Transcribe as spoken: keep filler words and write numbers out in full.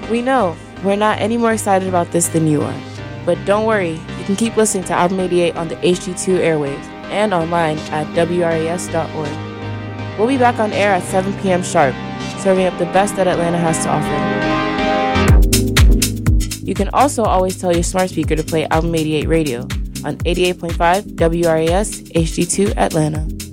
We know we're not any more excited about this than you are. But don't worry, you can keep listening to Album eighty-eight on the H G two airwaves and online at W R A S dot org. We'll be back on air at seven p.m. sharp, serving up the best that Atlanta has to offer. You can also always tell your smart speaker to play Album eighty-eight Radio on eighty-eight point five W R A S H G two Atlanta.